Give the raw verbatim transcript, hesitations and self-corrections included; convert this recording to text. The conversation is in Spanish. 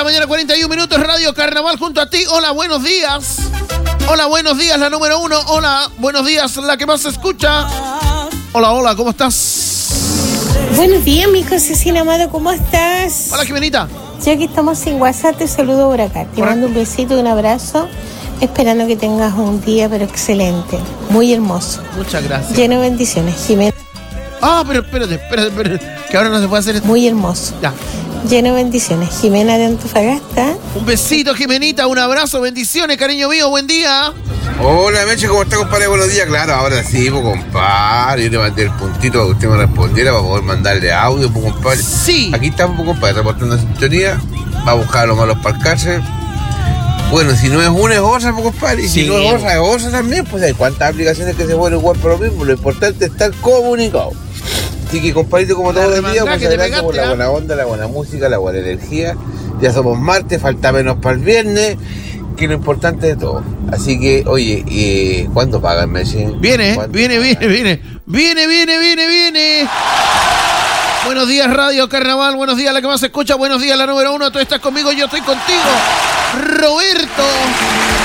la mañana, cuarenta y un minutos, Radio Carnaval junto a ti. Hola, buenos días. Hola, buenos días, la número uno. Hola, buenos días, la que más se escucha. Hola, hola, ¿cómo estás? Buenos días, mi Josecina amado, ¿cómo estás? Hola, Jimenita. Ya que estamos sin WhatsApp, te saludo por acá. Te mando un besito y un abrazo, esperando que tengas un día, pero excelente, muy hermoso. Muchas gracias. Lleno de bendiciones, Jimena. Ah, pero espérate, espérate, espérate, que ahora no se puede hacer esto. Muy hermoso. Ya. Lleno de bendiciones. Jimena de Antofagasta. Un besito, Jimenita, un abrazo, bendiciones, cariño mío, buen día. Hola, Meche, ¿cómo está, compadre? Buenos días. Claro, ahora sí, pues, compadre. Yo le mandé el puntito para que usted me respondiera para poder mandarle audio, pues, compadre. Sí. Aquí estamos, pues, compadre, reportando sintonía. Va a buscar a los malos para el cárcel. Bueno, si no es una, es otra, pues, compadre. Y si Sí. no es otra, es otra también. Pues hay cuántas aplicaciones que se pueden jugar por lo mismo. Lo importante es estar comunicado. Así que, compadrito, como todos los días, muchas gracias por la buena onda, la buena música, la buena energía. Ya somos martes, falta menos para el viernes, que es lo importante de todo. Así que, oye, eh, ¿cuándo pagan, Messi? Viene, viene, viene, viene. Viene, viene, viene, viene. Buenos días, Radio Carnaval. Buenos días, la que más se escucha. Buenos días, la número uno. Tú estás conmigo, yo estoy contigo. Roberto.